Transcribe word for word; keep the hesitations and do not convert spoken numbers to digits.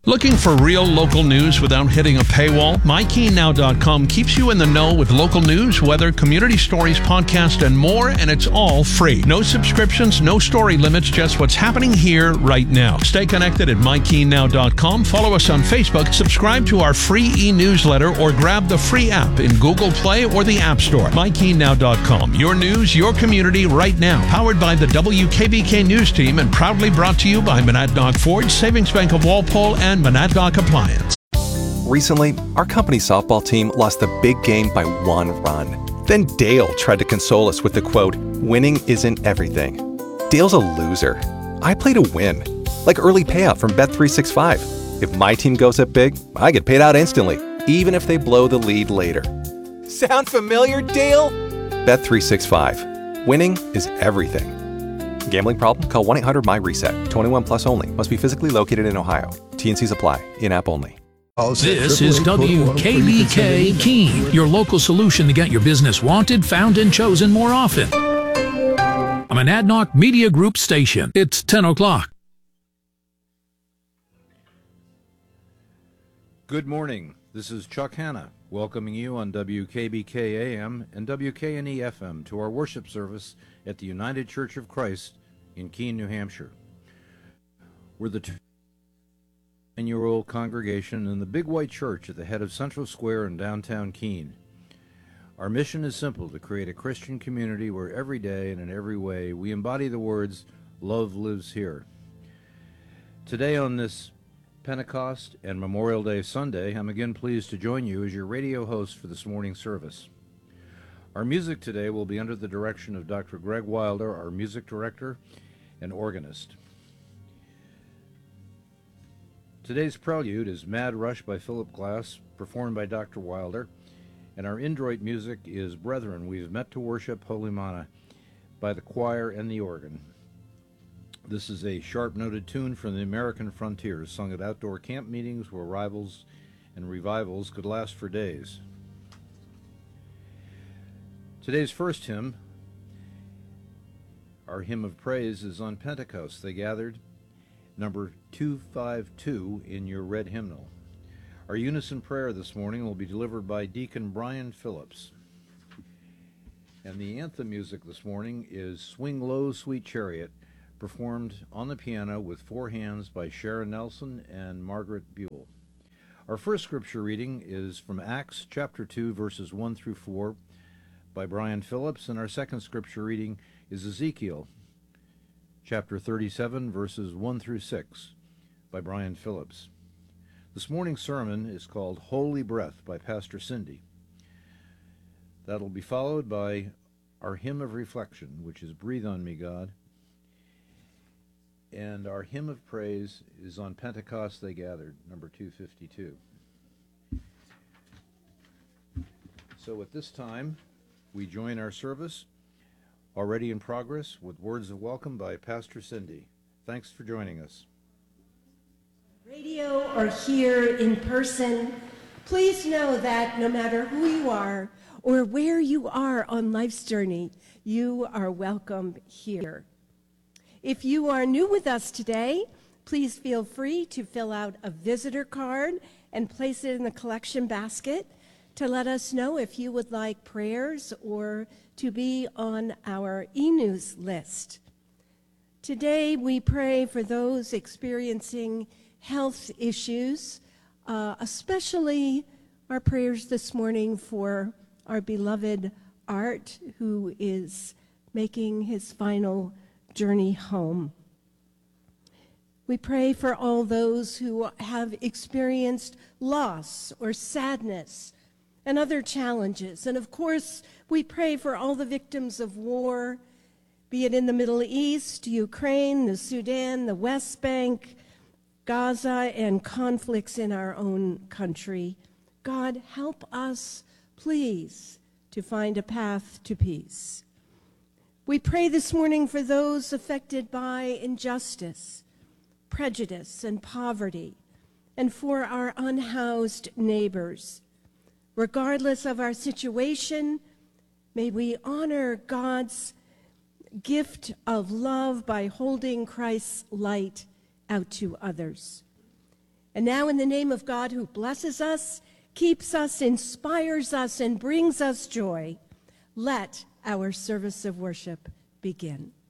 Looking for real local news without hitting a paywall? my keen now dot com keeps you in the know with local news, weather, community stories, podcast, and more, and it's all free. No subscriptions, no story limits, just what's happening here right now. Stay connected at my keen now dot com. Follow us on Facebook, subscribe to our free e-newsletter, or grab the free app in Google Play or the App Store. my keen now dot com. Your news, your community right now. Powered by the W K B K News Team and proudly brought to you by Monadnock Ford, Savings Bank of Walpole, and and Monadnock Appliance. Recently, our company softball team lost the big game by one run. Then Dale tried to console us with the quote, "Winning isn't everything." Dale's a loser. I play to win. Like early payout from Bet three sixty-five. If my team goes up big, I get paid out instantly, even if they blow the lead later. Sound familiar, Dale? Bet three sixty-five. Winning is everything. Gambling problem? Call one eight hundred my reset. twenty-one plus only. Must be physically located in Ohio. T and Cs apply. In-app only. This is W K B K Keene, your local solution to get your business wanted, found, and chosen more often. A Monadnock Media Group station. It's ten o'clock. Good morning. This is Chuck Hanna welcoming you on W K B K A M and W K N E F M to our worship service at the United Church of Christ in Keene, New Hampshire. We're the ten-year-old congregation in the Big White Church at the head of Central Square in downtown Keene. Our mission is simple: to create a Christian community where every day and in every way we embody the words, "Love lives here." Today on this Pentecost and Memorial Day Sunday, I'm again pleased to join you as your radio host for this morning's service. Our music today will be under the direction of Doctor Greg Wilder, our music director and organist. Today's prelude is Mad Rush by Philip Glass, performed by Doctor Wilder, and our introit music is Brethren, We've Met to Worship Holy Mana by the choir and the organ. This is a sharp-noted tune from the American frontiers, sung at outdoor camp meetings where rivals and revivals could last for days. Today's first hymn, our hymn of praise, is on Pentecost. They gathered, number two fifty-two in your red hymnal. Our unison prayer this morning will be delivered by Deacon Brian Phillips. And the anthem music this morning is Swing Low, Sweet Chariot, performed on the piano with four hands by Sharon Nelson and Margaret Buell. Our first scripture reading is from Acts chapter two, verses one through four, by Brian Phillips, and our second scripture reading is Ezekiel chapter thirty-seven, verses one through six, by Brian Phillips. This morning's sermon is called Holy Breath by Pastor Cindy. That'll be followed by our hymn of reflection, which is Breathe on Me, God. And our hymn of praise is on Pentecost They Gathered, number two fifty-two. So at this time, we join our service, already in progress, with words of welcome by Pastor Cindy. Thanks for joining us. Radio or here in person, please know that no matter who you are or where you are on life's journey, you are welcome here. If you are new with us today, please feel free to fill out a visitor card and place it in the collection basket to let us know if you would like prayers or to be on our e-news list. Today we pray for those experiencing health issues, uh, especially our prayers this morning for our beloved Art, who is making his final journey home. We pray for all those who have experienced loss or sadness and other challenges. And of course, we pray for all the victims of war, be it in the Middle East, Ukraine, the Sudan, the West Bank, Gaza, and conflicts in our own country. God, help us, please, to find a path to peace. We pray this morning for those affected by injustice, prejudice, and poverty, and for our unhoused neighbors. Regardless of our situation, may we honor God's gift of love by holding Christ's light out to others. And now, in the name of God who blesses us, keeps us, inspires us, and brings us joy, let our service of worship begin.